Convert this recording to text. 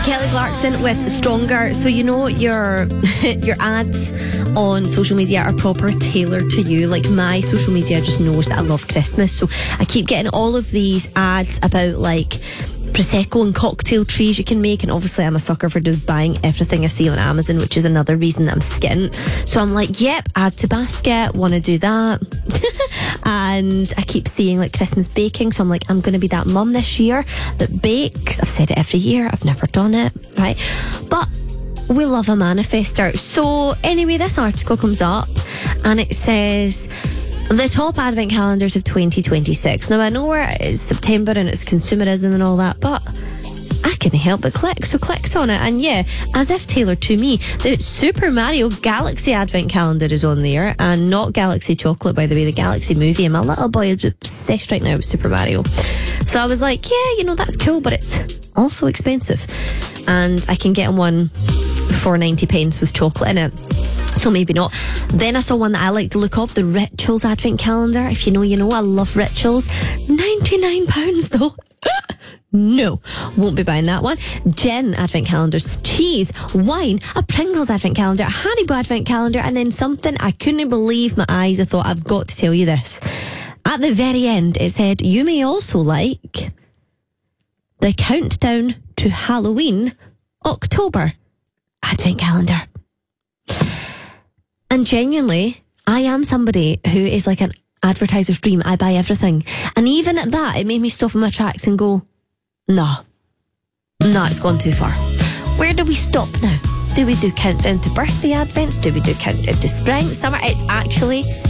Kelly Clarkson with Stronger. So you know your ads on social media are proper tailored to you. Like my social media just knows that I love Christmas, so I keep getting all of these ads about like Prosecco and cocktail trees you can make, and obviously I'm a sucker for just buying everything I see on Amazon, which is another reason that I'm skint. So I'm like, yep, add to basket, want to do that. And I keep seeing like Christmas baking, so I'm like, I'm going to be that mum this year that bakes. I've said it every year, I've never done it, right? But we love a manifester. So anyway, this article comes up and it says the top advent calendars of 2026. Now I know it's September and it's consumerism and all that, but I couldn't help but click, so clicked on it, and yeah, as if tailored to me, the Super Mario Galaxy Advent Calendar is on there, and not Galaxy Chocolate, by the way, the Galaxy movie, and my little boy is obsessed right now with Super Mario. So I was like, yeah, that's cool, but it's also expensive, and I can get one for 90 pence with chocolate in it. So maybe not. Then I saw one that I like the look of, the Rituals Advent Calendar. If you know, you know. I love Rituals. £99 though. No, won't be buying that one. Gin Advent Calendars, cheese, wine, a Pringles Advent Calendar, a Haribo Advent Calendar, and then something I couldn't believe my eyes. I thought, I've got to tell you this. At the very end, it said, you may also like the Countdown to Halloween October Advent Calendar. And genuinely, I am somebody who is like an advertiser's dream. I buy everything. And even at that, it made me stop in my tracks and go, no, it's gone too far. Where do we stop now? Do we do countdown to birthday advents? Do we do countdown to spring, summer? It's actually